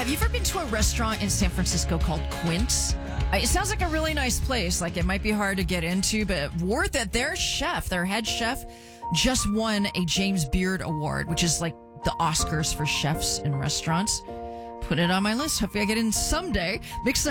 Have you ever been to a restaurant in San Francisco called Quince? It sounds like a really nice place. Like, it might be hard to get into, but worth it. Their head chef, just won a James Beard Award, which is like the Oscars for chefs in restaurants. Put it on my list. Hopefully I get in someday. Mix